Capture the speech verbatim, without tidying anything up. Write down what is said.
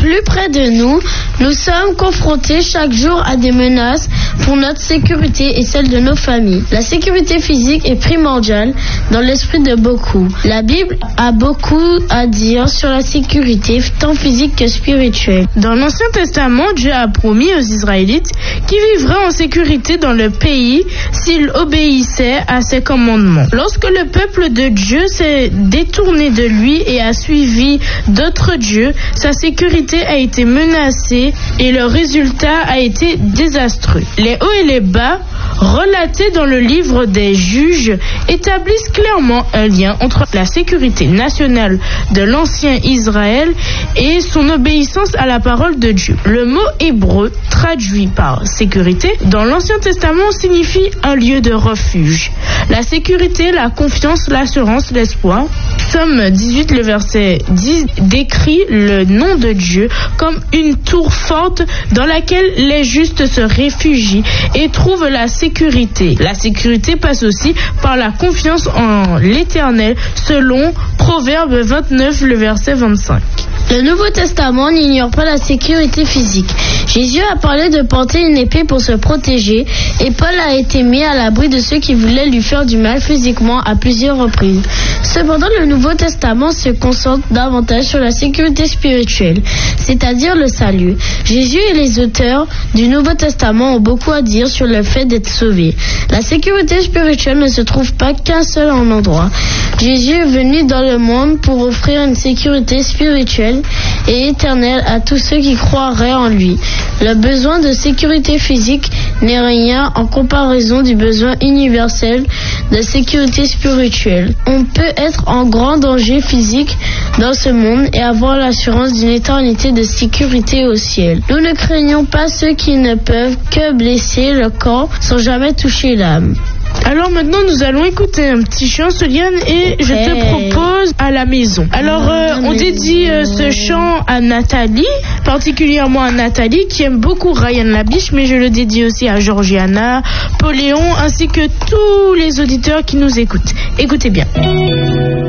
Plus près de nous, nous sommes confrontés chaque jour à des menaces pour notre sécurité et celle de nos familles. La sécurité physique est primordiale dans l'esprit de beaucoup. La Bible a beaucoup à dire sur la sécurité, tant physique que spirituelle. Dans l'Ancien Testament, Dieu a promis aux Israélites qu'ils vivraient en sécurité dans le pays s'ils obéissaient à ses commandements. Lorsque le peuple de Dieu s'est détourné de lui et a suivi d'autres dieux, sa sécurité a été menacée et le résultat a été désastreux. Les hauts et les bas relatés dans le livre des Juges établissent clairement un lien entre la sécurité nationale de l'ancien Israël et son obéissance à la parole de Dieu. Le mot hébreu traduit par sécurité dans l'Ancien Testament signifie un lieu de refuge. La sécurité, la confiance, l'assurance, l'espoir. Somme dix-huit, le verset dix, décrit le nom de Dieu comme une tour forte dans laquelle les justes se réfugient et trouvent la sécurité. La sécurité passe aussi par la confiance en l'Éternel, selon Proverbe vingt-neuf, le verset vingt-cinq. Le Nouveau Testament n'ignore pas la sécurité physique. Jésus a parlé de porter une épée pour se protéger et Paul a été mis à l'abri de ceux qui voulaient lui faire du mal physiquement à plusieurs reprises. Cependant, le Nouveau Testament se concentre davantage sur la sécurité spirituelle, c'est-à-dire le salut. Jésus et les auteurs du Nouveau Testament ont beaucoup à dire sur le fait d'être sauvé. La sécurité spirituelle ne se trouve pas qu'un seul endroit. Jésus est venu dans le monde pour offrir une sécurité spirituelle et éternelle à tous ceux qui croiraient en lui. Le besoin de sécurité physique n'est rien en comparaison du besoin universel de sécurité spirituelle. On peut être en grand danger physique dans ce monde et avoir l'assurance d'une éternité de sécurité au ciel. Nous ne craignons pas ceux qui ne peuvent que blesser le corps sans jamais toucher l'âme. Alors maintenant, nous allons écouter un petit chant, Soliane, et je hey. te propose à la maison. Alors, euh, on dédie euh, ce chant à Nathalie, particulièrement à Nathalie, qui aime beaucoup Ryan Labiche, mais je le dédie aussi à Georgiana, Pauléon, ainsi que tous les auditeurs qui nous écoutent. Écoutez bien.